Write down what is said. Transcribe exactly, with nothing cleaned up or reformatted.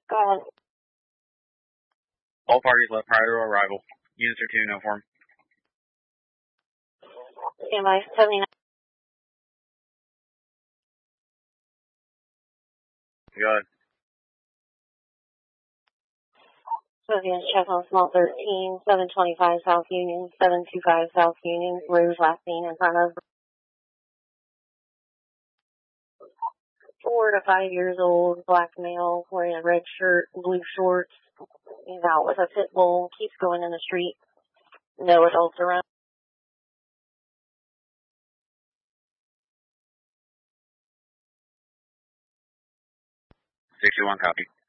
Go ahead. All parties left prior to arrival. Units are tuning uniform. Stand by. seventy-nine. Go ahead. Civilians check on small thirteen, seven twenty-five South Union, seven twenty-five South Union, Rouge last seen in front of four to five years old, black male, wearing a red shirt, blue shorts. He's out with a pit bull, keeps going in the street. No adults around. sixty-one copy.